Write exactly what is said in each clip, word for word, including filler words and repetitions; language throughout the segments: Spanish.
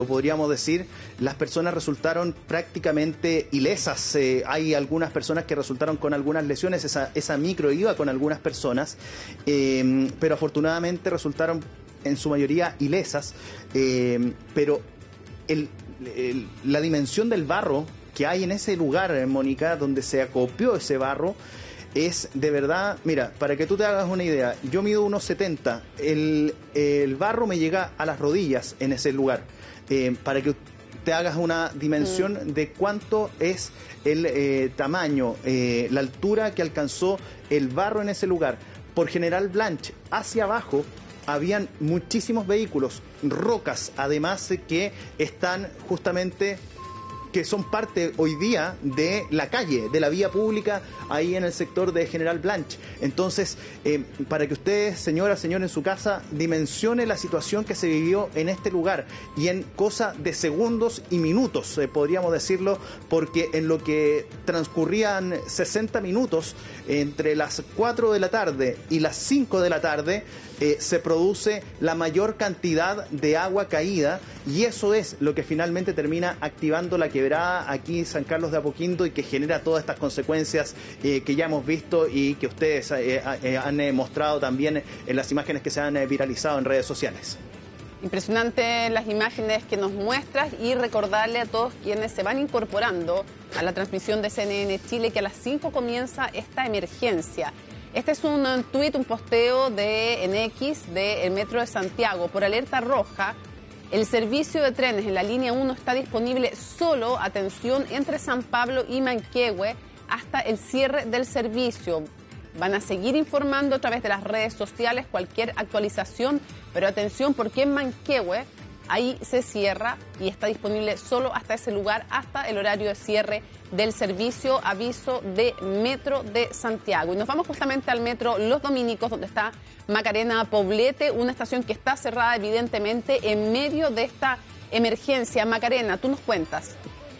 Podríamos decir, las personas resultaron prácticamente ilesas. Eh, hay algunas personas que resultaron con algunas lesiones, esa, esa micro iba con algunas personas, eh, pero afortunadamente resultaron en su mayoría ilesas. Eh, pero el, el, la dimensión del barro que hay en ese lugar, Mónica, donde se acopió ese barro, es de verdad, mira, para que tú te hagas una idea, yo mido uno setenta, el, el barro me llega a las rodillas en ese lugar. Eh, para que te hagas una dimensión mm. de cuánto es el eh, tamaño, eh, la altura que alcanzó el barro en ese lugar. Por General Blanch, hacia abajo, habían muchísimos vehículos, rocas, además que están justamente, que son parte hoy día de la calle, de la vía pública, ahí en el sector de General Blanch. Entonces, eh, para que usted, señora, señor, en su casa, dimensione la situación que se vivió en este lugar, y en cosa de segundos y minutos, eh, podríamos decirlo, porque en lo que transcurrían sesenta minutos, entre las cuatro de la tarde y las cinco de la tarde, eh, se produce la mayor cantidad de agua caída, y eso es lo que finalmente termina activando la quebrada aquí en San Carlos de Apoquindo, y que genera todas estas consecuencias eh, que ya hemos visto y que ustedes eh, eh, han eh, mostrado también en las imágenes que se han eh, viralizado en redes sociales. Impresionante las imágenes que nos muestras, y recordarle a todos quienes se van incorporando a la transmisión de C N N Chile que a las cinco comienza esta emergencia. Este es un, un tuit, un posteo de en X del Metro de Santiago. Por alerta roja, el servicio de trenes en la línea uno está disponible solo, atención, entre San Pablo y Manquehue hasta el cierre del servicio. Van a seguir informando a través de las redes sociales cualquier actualización, pero atención, porque en Manquehue ahí se cierra y está disponible solo hasta ese lugar, hasta el horario de cierre del servicio. Aviso de Metro de Santiago. Y nos vamos justamente al Metro Los Dominicos, donde está Macarena Poblete, una estación que está cerrada evidentemente en medio de esta emergencia. Macarena, tú nos cuentas.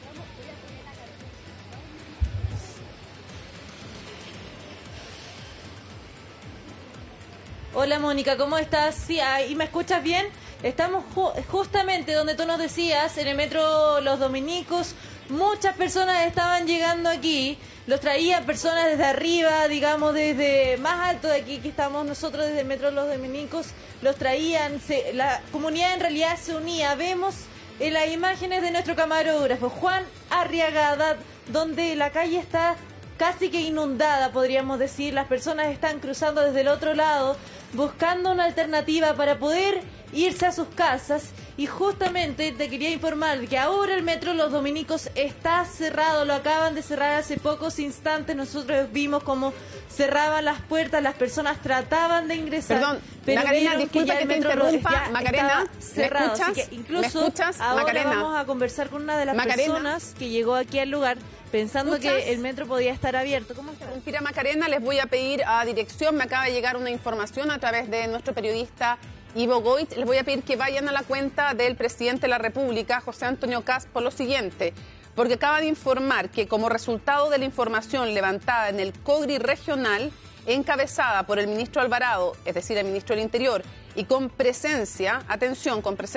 Hola Mónica, ¿cómo estás? Sí, ¿y me escuchas bien? Estamos ju justamente donde tú nos decías, en el Metro Los Dominicos. Muchas personas estaban llegando aquí, los traían personas desde arriba, digamos desde más alto de aquí que estamos nosotros, desde el Metro Los Dominicos, los traían, se, la comunidad en realidad se unía. Vemos en las imágenes de nuestro camarógrafo Juan Arriagada, donde la calle está casi que inundada, podríamos decir. Las personas están cruzando desde el otro lado, buscando una alternativa para poder irse a sus casas. Y justamente te quería informar que ahora el Metro Los Dominicos está cerrado, lo acaban de cerrar hace pocos instantes. Nosotros vimos cómo cerraban las puertas, las personas trataban de ingresar. Perdón, pero Macarena, disculpa que te interrumpa. Macarena, cerrado, ¿me escuchas? así que incluso ¿Me escuchas? ahora Macarena. vamos a conversar con una de las Macarena. personas que llegó aquí al lugar pensando ¿Escuchas? que el metro podía estar abierto. ¿Cómo está? Mira, Macarena, les voy a pedir a dirección, me acaba de llegar una información a través de nuestro periodista Ivo Goit. Les voy a pedir que vayan a la cuenta del presidente de la República, José Antonio Kast, por lo siguiente, porque acaba de informar que como resultado de la información levantada en el COGRI regional, encabezada por el ministro Alvarado, es decir, el ministro del Interior, y con presencia, atención, con presencia